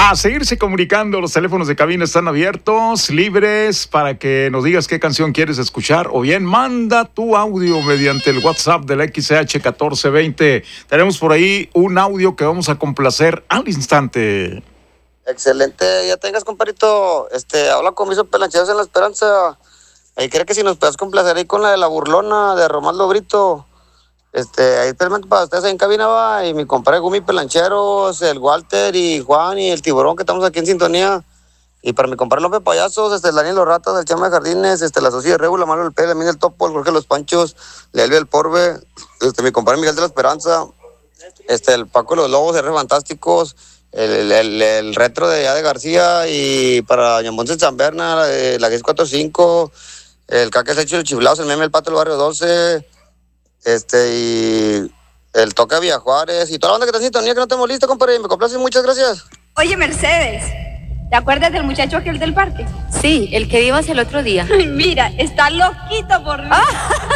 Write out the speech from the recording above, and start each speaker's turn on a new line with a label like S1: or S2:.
S1: A seguirse comunicando, los teléfonos de cabina están abiertos, libres, para que nos digas qué canción quieres escuchar, o bien manda tu audio mediante el WhatsApp del XCH 1420. Tenemos por ahí un audio que vamos a complacer al instante.
S2: Excelente, ya tengas, compadrito. Habla con mis pelancheros en La Esperanza. Ahí creo que si nos puedes complacer ahí con la de La Burlona, de Romaldo Brito. Ahí especialmente para ustedes ahí en cabina va, y mi compadre Gumi Pelancheros, el Walter y Juan y el Tiburón, que estamos aquí en sintonía. Y para mi compadre López Payasos, el Daniel Los Ratas, el Chama de Jardines, la Socia de Regu, la Mano del Pérez, el Min del Topo, el Jorge Los Panchos, el Elvia del Porbe, mi compadre Miguel de la Esperanza, el Paco de los Lobos, R Fantásticos, el Retro de Ya de García, y para Ñambonce San Berna, la 1045, el Caque Secho del Chiflados, el Meme, el Pato del Barrio 12, y el Toca Villa Juárez, y toda la banda que está en sintonía, que no tenemos lista, compadre, me complace, muchas gracias.
S3: Oye, Mercedes, ¿te acuerdas del muchacho aquel del parque?
S4: Sí, el que vimos el otro día.
S3: Mira, está loquito por mí.